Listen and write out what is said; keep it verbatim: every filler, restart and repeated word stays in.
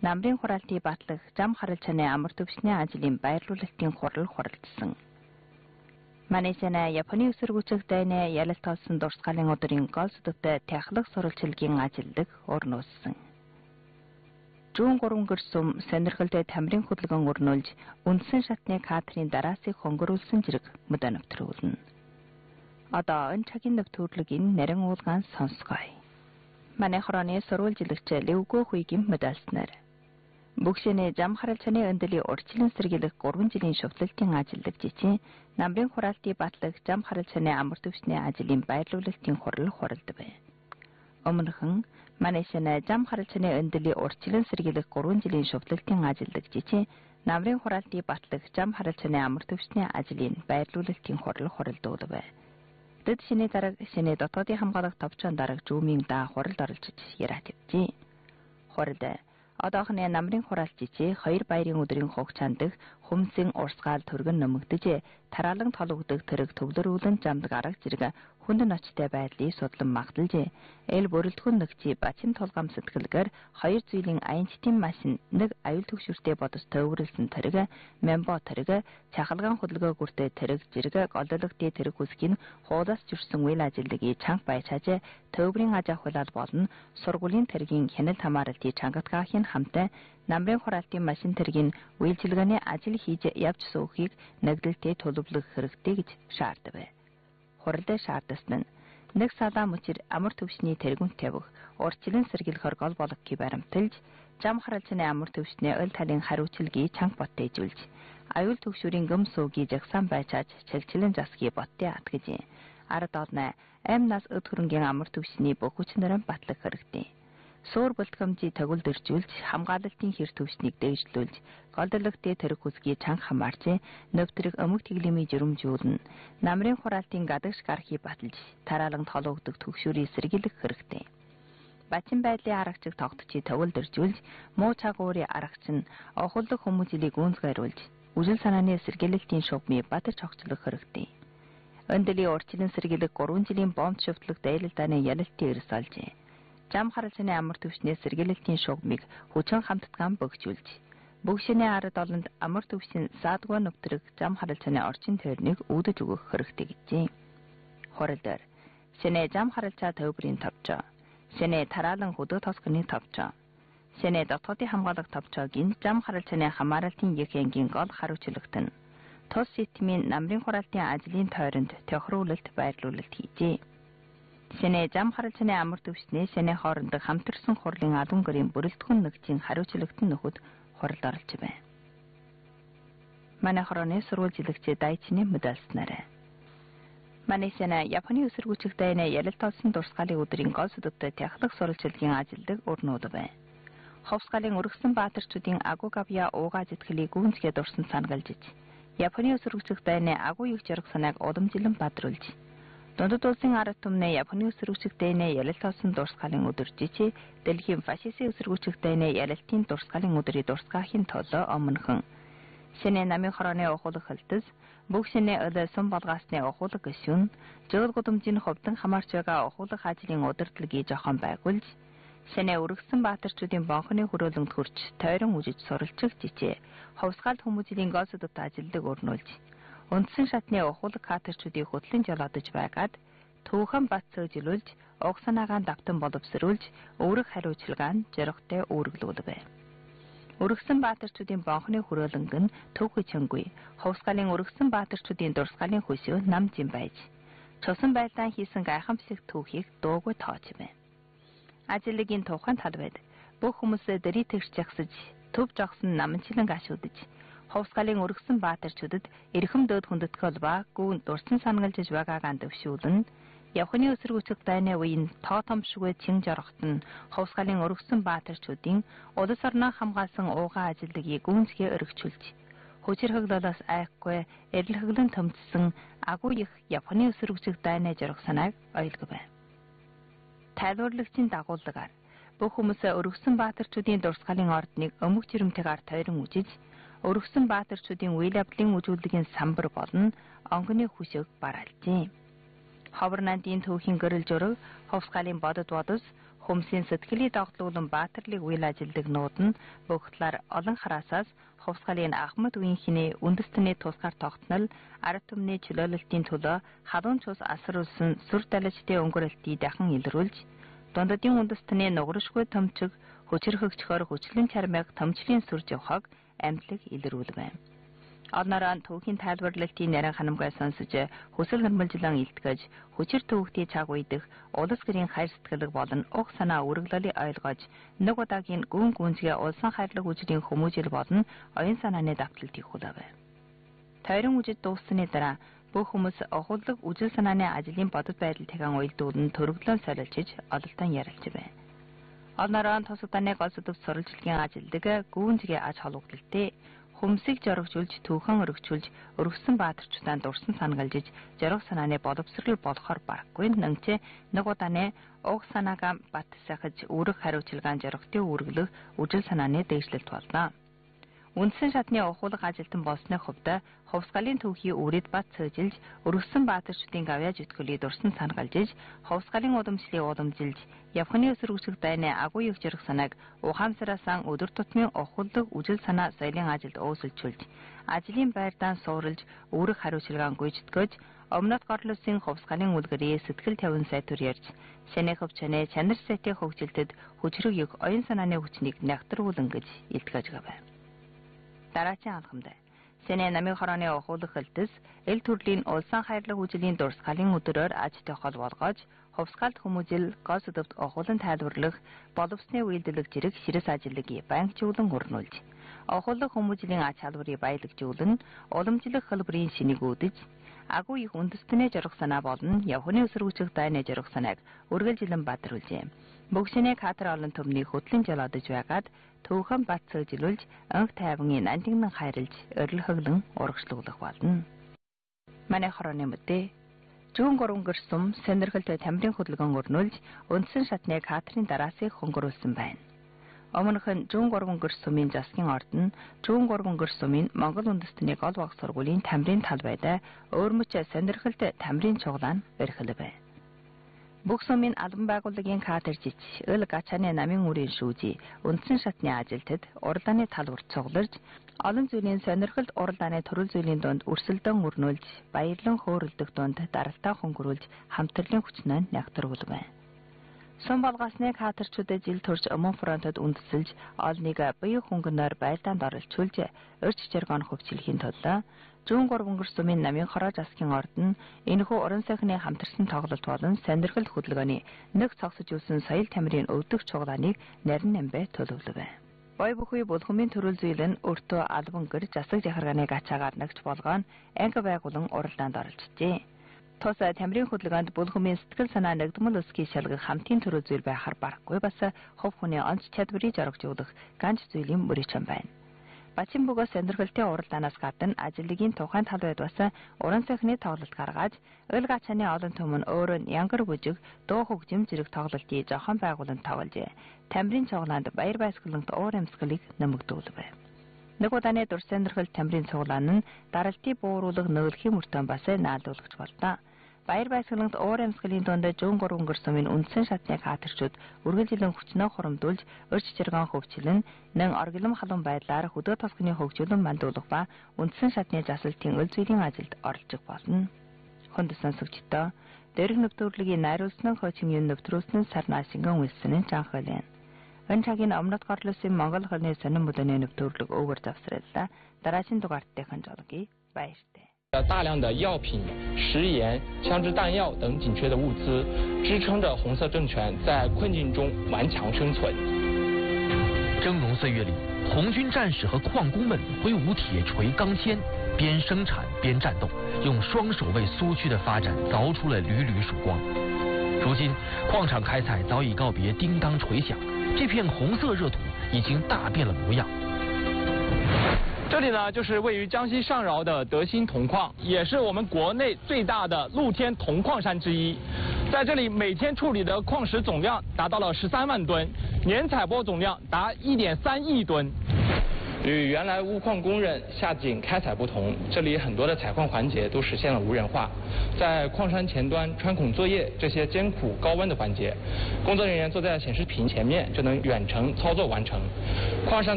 Намрын хураалтын батлах зам харал чанаа амар төвшний ажлын байрлуулалтын хурал хуралдсан. Манайсана Японы өсөргүүцэх дайны ялалт олсон дурсгалын өдрийн гол сүдэвтэй тахлах сурвалжлагын ажилдаг орнуулсан. Жүүн гурван гэрсүм сонирхолтой тамирын хөдөлгөөн өрнүүлж үндсэн шатны кадрын дараасыг хонгоруулсан зэрэг мөдөө навтруулна. Одоо энэ цагийн навтуурлыгийн нарийн уулгаан сонсгоё. Манай хорооны сурвалжлагч Левгөө хуйгийн медальснаар Бүгшэнэ зам харал чаны өндөлийн урьдчилан сэргийлэх гурван жилийн шувталтын ажилдаг жичин намрын хураалтын батлах зам харал чаны амар төвшний ажлын байрлуулалтын хурал хуралд бай. Өмнөхөн Манайшана зам харал чаны өндөлийн урьдчилан сэргийлэх гурван жилийн шувталтын ажилдаг жичин намрын хураалтын батлах зам харал чаны амар төвшний ажлын байрлуулалтын хурал хуралд бай. Дэд шинэ дараг шинэ дотоодын хамгаалах товчон дараг жүүмийн да хуралд оролцож яриа тавьжээ. Хуралд Одоохны намрын хураалт жижиг хоёр баярын өдрийн хугацаанд хүмсийн урсгаал төргөн нөмөгдөж тараалан толгодог тэрэг төвлөрүүлэн замдаг арга зэрэг хүнд ночтой байдлыг судлан магталж эл бүрэлдэхүүн нэгжи бачин тулгам сэтгэлгээр хоёр зүйлийн аянчтын машин нэг аюул төвшөртэй бодос төвөрлсөн тэрэг мембо тэрэг чахалгаан хөдөлгөө бүртээ тэрэг зэрэг голдологдын тэрэг хүсгийн хуулаас жүрсэн үйл ажиллагааг чанга байчааж төвбрийн аж ахуйлал болон сургуулийн тэргийн хяналт хамааралтын чангатгаахын хамтаа намрын хураалтын машин тэргийн үйлчилгээний ажил хийж явж суухыг нагдaltaй төлөвлөх хэрэгтэй гэж шаардав. Хуралд шаардсан нь нэг салаа мөчир амар төвшний тэргүнт тавих урьдчилан сэргийлэхэр гол болгохыг баримталж зам харал чаны амар төвшний ойл талын хариуцлагыг чанга боттойжүүлж аюул төвшүүрийн гөм суугийг жагсаан байчааж чагчлан засгийг боттoi атгаж ард олно аймнаас өд хөрөнгийн амар төвшний бүх хүчнэрэн батлах хэрэгтэй. Суур бултгамжийг төгөлдөржүүлж хамгаалалтын хэр төвшнийг дээшлүүлж голдологдын тэрэг хүсгийг чанга хамаарч нөвтрэг өмг тэглэмийн жирэмжүүлнэ. Намрын хураалтын гадагш гарахыг баталж тараалан толгогдох төгшүүрийг сэргийлэх хэрэгтэй. Бачин байдлын аргачиг тогтчийг төгөлдөржүүлж муу цагуурын аргач нь охолдог хүмүүжлийг гүнзгийрүүлж үжил санааны сэргийлэлтийн шугмыг батж огцлох хэрэгтэй. Өндөлийн урьдчилан сэргийлэх гурван жилийн бомб шүтлэг дайлалдааны ялалтын эрс олжээ. Зам харал чаны амар төвшний сэргийлэлтийн шугмыг хүчин хамтдгаан бөгжүүлж бүгшний ард олонд амар төвшин саадгүй нөвтрэг зам харал чаны орчин тойрныг үүдэж өгөх хэрэгтэй гэжээ. Хуралдаар шинэ зам харалчаа төвбрийн тавчаа, шинэ тараалан хөдөө тосгоны тавчаа, шинэ дотоодын хамгаалах тавчаагийн зам харал чаны хамааралтын яхэнгийн гол хариуцлагт нь тус сэтмийн намрын хураалтын ажлын тойронд тохируулалт байрлуулалт хийжээ. Шинэ зам харал чаны амар төвшний шинэ хоорондох хамтарсан хурлын албан гэрийн бүрэлдэхүүн нэгжийн хариуцлагт нөхөд хуралд оролж байна. Манай хорооны сурвалжлагч дайчны медальснаар. Манайсана Японы өсөргүүцэх дайны ялалт олсон дурсгалын өдрийн гол сүдэвтэй тахлах сурвалжлагын ажилдаг өрнүүд байна. Ховсгалын өргөсөн баатарчдын агуу гавья уугаа зэтгэлийг гүнзгий дурсан санагалж Японы өсөргүүцэх дайны агуу их жаргал санааг удамжилан бадруулж Дундад улсын ард түмний Японы өсөргүүцэх дайны ялалт олсон дурсгалын өдөр жижиг дэлхийн фашистын өсөргүүцэх дайны ялалтын дурсгалын өдрийн дурсгаахын төлөө өмнөхөн шинэ намын хорооны ухуулах хэлтэс бүх шинэ өлөсөн болгоосны ухуулах гишүүн жөөл гудамжийн ховдон хамаарч байгаа ухуулах ажлын удирдлагыг жохон байгуулж шинэ өргөсөн баатарчдын бонхны хөрөөлөнд хүрч тойрон үжиж суралцах жижиг ховсгаал хүмүүжлийн гол сүдэвт ажилдаг өрнүүлж Үндсэн шатны ухуулах катерчүүдийг хөтлөн жолоодож байгаад түүхэн бат цөөжилүүлж уг санаагаан давтан боловсруулж өөрөх хариуцлагаан жаргатай үүргэлүүлвэ. Өргөсөн баатарчдын бонхны хөрөөлөнг нь төвхөж хөнгүй ховсгалын өргөсөн баатарчдын дурсгалын хөшөө нам зам байж чусан байлдаан хийсэн гайхамшиг түүхийг дуугүй тоож байна. Ажлын тухайн талбайд бүх хүмүүс дэрий тэгш жагсаж төв жогсон намчлан гашуудж Ховсгалын өргөсөн баатарчдад эрхэм дөөд хүндэтгэл ба гүн дурсан санагалж байгаагаан дэвшүүлэн Японы өсөргүүцэх дайны үеийн тоо томшгүй чин жаргахт нь Ховсгалын өргөсөн баатарчдын улс орноо хамгаалсан уугаа ажиллагийг гүнзгий өргөжүүлж хүчээр хөглөлөөс айхгүй эрэл хөглөн төмцсөн агуу их Японы өсөргүүцэх дайны жаргах санааг ойлгов байна. Тайлбарлагчийн дагуулгаар бүх хүмүүс өргөсөн баатарчдын дурсгалын ордныг өмг жирэмтэйгээр тойрон үжиж өргөсөн баатарчдын үйл явдлын үзүүлэлтийн самбар болон онгоны хүсэг бараалжээ. Ховрнандын төвхийн гэрэл жураг, ховсгалын бодод бодос, Хүмүүсийн сэтгэлийг догтлуулан баатарлыг үйл ажилдаг нууд нь бүх талаар олон хараасаас хувьсгалын Ахмад үеийнхний үндэстний тусгаар тогтнол, ард түмний чөлөөлөлтийн төлөө халуун цус асруулсан сүр далижтын өнгөрөлтийг дахин илрүүлж, дундадын үндэстний нугаршгүй төмчөг хүчрхэгчхөр хүчлэн чармайг төмчлийн сүрж явахыг амьдлаг илрүүлвэ. Одноороо түүхийн тайлбарлалтын нарийн ханамгай сонсож хүсэл хөрмөлжлөн илтгэж хүчир төвөгтийн цаг үедх улс гэрийн хайр сэтгэлэг болон уг санаа үргэлжлэлийг ойлгож нэг удаагийн гүн гүнзгий улсын хайрлаг үжирийн хүмүүжил болон оюун санааны давталт хийх hulaav. Тойрон үжид дууссаны дараа бүх хүмүүс охуулдаг үжил санааны ажлын бодит байдал дахин уялдуулан төрөглөн солилцож ололтон ярилж байна. Одноороо тус удааны гол сэдв сурвалжлагын ажилдаг гүнзгий аж холбогдолтой Хүмүүсийг зоригжуулж, түүхэн өргөжүүлж, өргөсөн баатарчдаа дурсан санагалжиж, зориг санааны боловсрол болохоор барахгүй нэмчээ нэг удааны уг санаагаа бат сахиж, үүрэг хариуцлагаан зоригтын үүргэлэх үжил санааны дээшлэлт болно. Үндсэн шатны ухуулах ажилтан болсны хувьд хувьсгалын түүхий үрээд бат цээжилж, өргөсөн баатарчдын гавьяаж өтгөлийг дурсан санагалжиж, хувьсгалын удамшлыг удамжилж, явхны өсөргөсөх дайны агуу их зориг санааг ухаамсараасан өдөр тутмын ухуулдаг үжил санаа соёлын ажилд өөсөлжүүлж, ажлын байрдаан суурлж, үүрэг хариуцлагаан гүйцэтгэж, өмнөд горлосын хувьсгалын үлгэрийг сэтгэл тавин сайтур ярьж, шанэ хөвчнээ чанар сайтын хөгжилтэд хүчрэг юг оюун санааны хүчнийг нягтруулан гэж илтгэж гавэ. Дараагийн алхамд Сэнэ намын хорооны ухуулах хэлтэс эл төрлийн улсын хайрлаг үжилийн дурсгалын өдрөөр аж тохиол болгож хувьсгалт хүмүүжил гол сэдвт ухуулан тайлбарлах боловсны үйлдвэрлэг зэрэг ширэс ажиллагийг банкжуулан өрнүүлж ухуулах хүмүүжлийн ач халбарыг баялагжуулан уламжлах хэлбэрийн шинийг үүдэж агуу их үндэстний зориг санаа болон явхны өсөргөжих дайны зориг санааг үргэлжилэн баатруулжээ. Бүгшний катар олон төмний хөтлөн жолоодож байгаад түүхэн бат цээжилүүлж анх тайван нандиннан хайрлж өрөлхөглөн урагшлуулах болно. Манай хорооны мэдээ Жүүн гурван гэрсум сонирхолтой тамирын хөдөлгөөн өрнүүлж үндсэн шатны катрын дараасыг хөнгөрүүлсэн байна. Өмнөх нь Жүүн гурван гэрсумын засгийн орд нь Жүүн гурван гэрсумын Монгол үндэстний гол баг сургуулийн тамирын талбайд өөрмөч сонирхолтой тамирын цуглаан барихлав. Бүх сумын албан байгууллагын катер жич өл гачааны намын үрийн шүүжи үндсэн шатны ажилтад уралдааны талбарт цугларж олон зүйлийн сонирхолд уралдааны төрөл зүйлийн донд өрсөлдөн өрнүүлж баярлан хөөрөлдөх донд даралтаа хөнгөрүүлж хамтрлын хүчнээ нягтруулв. Сум болгосны катерчуудад жил төрж өмнө фронтод үндэслэж олныг бие хөнгөнөөр байлдаанд оролцуулж өрч жаргон хөвчлөхийн төлөө Жүүн гурван гэрсумын намын хороо засгийн орд нь энэхүү уран сайхны хамтарсан тоглолт болон сонирхол хөдөлгөөний нэг цогсож үлсэн соёл тамирын өвдөх чуглааныг нарийн намбай төлөвлөв. Бой бүхий булхмын төрөл зүйл нь өртөө албан гэр засаг захиргааны гачаагаар нагч болгоон анги байгуулан уралдаанд оролцжээ. Тус тамирын хөдөлгөөнд булхмын сэтгэл санаа нэгдмэл өсгий шалгах хамтын төрөл зүйл байхаар барахгүй бас хувь хүний онц чадварыг зоригжуулах ганц зүйлийн мөрөчн байна. Бачин бөгөөс сонирхолтой уралдаанаас гадна ажлын тухайн талбайд бас уран сайхны тоглолт гаргаж өл гачааны олон түмэн өөрөө нь янгар бүжиг дуу хөгжим зэрэг тоглолтыг зохион байгуулан тогложээ. Тамирын цуглаанд баяр баясгалант уур амьсгалыг нэмэгдүүлв. Нэг удааны дур сонирхол тамирын цуглаан нь даралтыг бууруулах нөлөөлхийн мөртөө бас наалуулагч боллоо. Баяр баясгалант уур амьсгалын донд Жүүн гурван гэрсумын үндсэн шатны катерчуд үргэлжилэн хүчнөө хурамдуулж өрч жаргон хөвчлөн нэн оргилом халуун байдлаар хөдөө тосгоны хөгжүүлэн мандуулах ба үндсэн шатны засалтын өл зүйлийн ажилд оролцох болно. Хүнд сонсогчдоо дэрэг нэвтрүүлгийн найруулсан хойчим юм нэвтрүүлсэн сарнаа шингэн үлсэн нь жанхайлаа. Энэ цагийн өмнөд горлосын Монгол хорны сонин бүлэний нэвтрүүлэг өвөр завсраллаа. Дараагийн дугаарттай ханжуулгыг баяртай. 大量的药品、食盐、枪支弹药等紧缺的物资，支撑着红色政权在困境中顽强生存。 峥嵘岁月里，红军战士和矿工们挥舞铁锤、钢钎，边生产边战斗，用双手为苏区的发展凿出了缕缕曙光。如今，矿场开采早已告别叮当锤响，这片红色热土已经大变了模样。 这里呢，就是位于江西上饶的德兴铜矿，也是我们国内最大的露天铜矿山之一。在这里，每天处理的矿石总量达到了十三万吨，年采播总量达一点三亿吨。 与原来钨矿工人下井开采不同，这里很多的采矿环节都实现了无人化。在矿山前端穿孔作业这些艰苦高温的环节，工作人员坐在显示屏前面就能远程操作完成。矿山